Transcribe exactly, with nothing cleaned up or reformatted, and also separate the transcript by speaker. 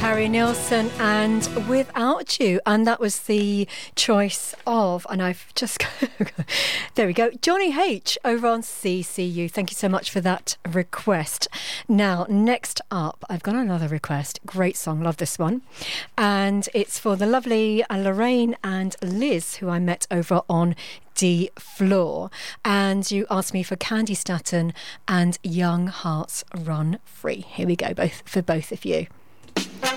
Speaker 1: Harry Nilsson and Without You, and that was the choice of, and I've just there we go, Johnny H over on C C U. Thank you so much for that request. Now, next up, I've got another request. Great song, love this one, and it's for the lovely Lorraine and Liz, who I met over on D Floor, and you asked me for Candy Staton and Young Hearts Run Free. Here we go, both for both of you.